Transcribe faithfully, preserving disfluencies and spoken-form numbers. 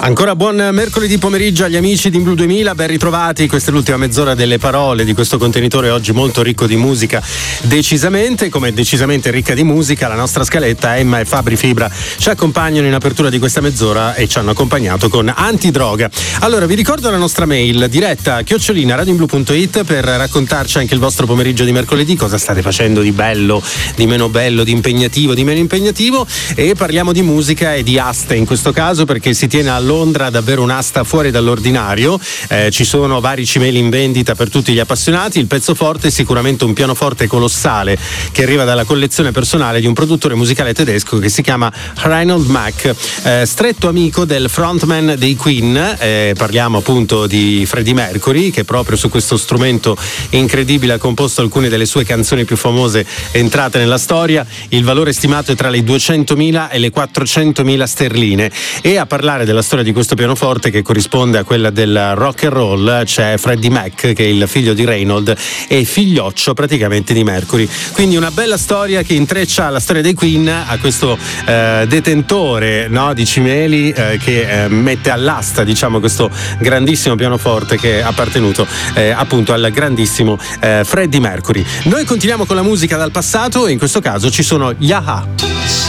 Ancora buon mercoledì pomeriggio agli amici di Blue duemila, ben ritrovati. Questa è l'ultima mezz'ora delle parole di questo contenitore oggi molto ricco di musica, decisamente, come decisamente ricca di musica la nostra scaletta. Emma e Fabri Fibra ci accompagnano in apertura di questa mezz'ora e ci hanno accompagnato con Antidroga. Allora vi ricordo la nostra mail diretta chiocciolina radioinblu punto it per raccontarci anche il vostro pomeriggio di mercoledì, cosa state facendo di bello, di meno bello, di impegnativo, di meno impegnativo, e parliamo di musica e di aste in questo caso, perché si tiene a Londra davvero un'asta fuori dall'ordinario. Eh, ci sono vari cimeli in vendita per tutti gli appassionati. Il pezzo forte è sicuramente un pianoforte colossale che arriva dalla collezione personale di un produttore musicale tedesco che si chiama Reinhold Mack, eh, stretto amico del frontman dei Queen. Eh, parliamo appunto di Freddie Mercury, che proprio su questo strumento incredibile ha composto alcune delle sue canzoni più famose entrate nella storia. Il valore stimato è tra le duecentomila e le quattrocentomila sterline. E a parlare della storia di questo pianoforte, che corrisponde a quella del rock and roll, c'è Freddie Mac, che è il figlio di Reinhold e figlioccio praticamente di Mercury. Quindi una bella storia che intreccia la storia dei Queen a questo eh, detentore, no, di cimeli eh, che eh, mette all'asta, diciamo, questo grandissimo pianoforte che è appartenuto eh, appunto al grandissimo eh, Freddie Mercury. Noi continuiamo con la musica dal passato e in questo caso ci sono gli A-ha.